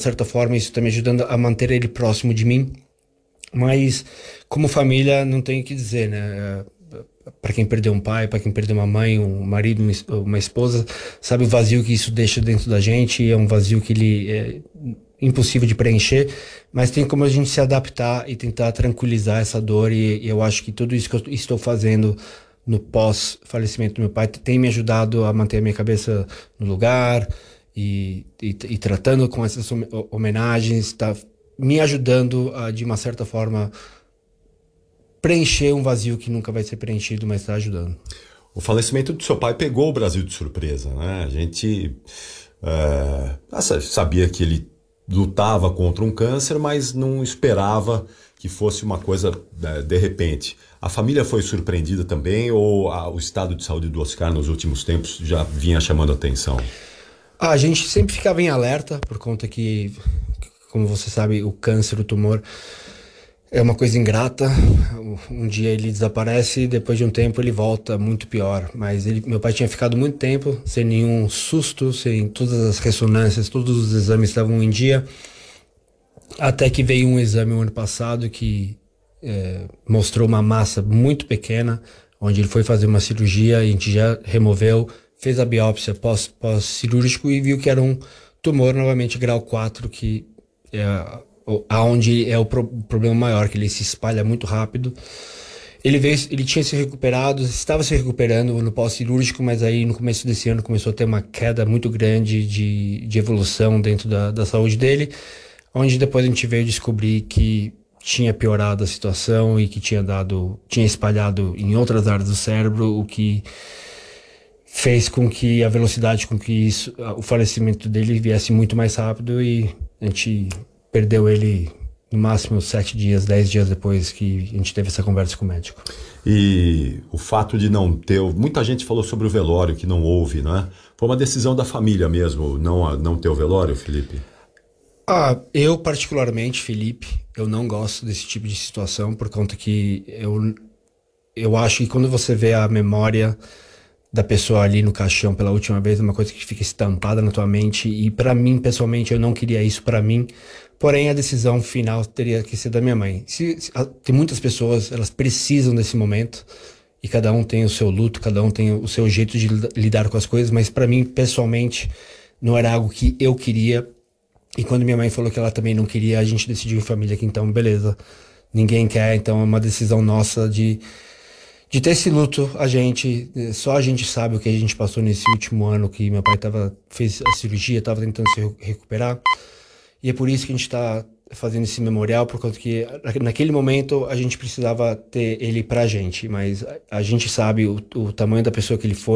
certa forma isso está me ajudando a manter ele próximo de mim. Mas como família não tenho o que dizer, né? Para quem perdeu um pai, para quem perdeu uma mãe, um marido, uma esposa, sabe o vazio que isso deixa dentro da gente. É um vazio que ele é impossível de preencher, mas tem como a gente se adaptar e tentar tranquilizar essa dor. E eu acho que tudo isso que eu estou fazendo no pós-falecimento do meu pai tem me ajudado a manter a minha cabeça no lugar e tratando com essas homenagens, está me ajudando a, de uma certa forma, preencher um vazio que nunca vai ser preenchido, mas está ajudando. O falecimento do seu pai pegou o Brasil de surpresa, né? A gente sabia que ele lutava contra um câncer, mas não esperava que fosse uma coisa de repente. A família foi surpreendida também ou o estado de saúde do Oscar nos últimos tempos já vinha chamando a atenção? A gente sempre ficava em alerta por conta que, como você sabe, o câncer, o tumor é uma coisa ingrata. Um dia ele desaparece e depois de um tempo ele volta muito pior. Mas meu pai tinha ficado muito tempo sem nenhum susto, sem todas as ressonâncias, todos os exames estavam em dia. Até que veio um exame no ano passado que mostrou uma massa muito pequena, onde ele foi fazer uma cirurgia e a gente já removeu, fez a biópsia pós-cirúrgico e viu que era um tumor novamente grau 4, que aonde é o problema maior, que ele se espalha muito rápido. Ele tinha se recuperado, estava se recuperando no pós-cirúrgico, mas aí no começo desse ano começou a ter uma queda muito grande de evolução dentro da saúde dele, onde depois a gente veio descobrir que tinha piorado a situação e que tinha espalhado em outras áreas do cérebro, o que fez com que a velocidade com que o falecimento dele viesse muito mais rápido, e a gente perdeu ele no máximo 7 dias, 10 dias depois que a gente teve essa conversa com o médico. E o fato de não ter... Muita gente falou sobre o velório, que não houve, né? Foi uma decisão da família mesmo, não ter o velório, Felipe? Eu particularmente, Felipe, eu não gosto desse tipo de situação, por conta que eu acho que quando você vê a memória da pessoa ali no caixão pela última vez, é uma coisa que fica estampada na tua mente, e para mim, pessoalmente, eu não queria isso para mim, porém a decisão final teria que ser da minha mãe. Tem muitas pessoas, elas precisam desse momento, e cada um tem o seu luto, cada um tem o seu jeito de lidar com as coisas, mas para mim, pessoalmente, não era algo que eu queria, e quando minha mãe falou que ela também não queria, a gente decidiu em família que então, beleza, ninguém quer, então é uma decisão nossa de ter esse luto. Só a gente sabe o que a gente passou nesse último ano, que meu pai fez a cirurgia, estava tentando se recuperar, e é por isso que a gente está fazendo esse memorial, por conta que naquele momento a gente precisava ter ele pra gente, mas a gente sabe o tamanho da pessoa que ele foi.